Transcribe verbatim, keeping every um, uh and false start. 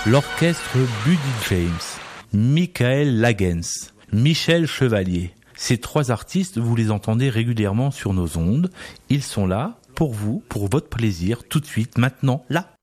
l'orchestre Buddy James, Michael Lagens, Michel Chevalier. Ces trois artistes, vous les entendez régulièrement sur nos ondes. Ils sont là pour vous, pour votre plaisir, tout de suite, maintenant, là.